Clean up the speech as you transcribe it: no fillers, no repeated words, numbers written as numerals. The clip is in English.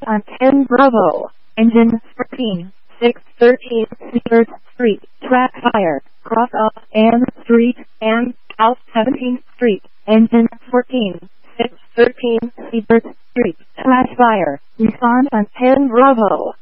on 10 Bravo. Engine 13. 613 Cedars Street. Track fire. Cross off Ann Street and South 17th Street. Engine 14. 613 Cedars Street. Track fire. Respond on 10 Bravo.